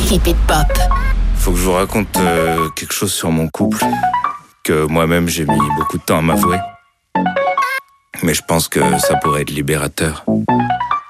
Keep It Pop. Faut que je vous raconte quelque chose sur mon couple que moi-même j'ai mis beaucoup de temps à m'avouer. Mais je pense que ça pourrait être libérateur.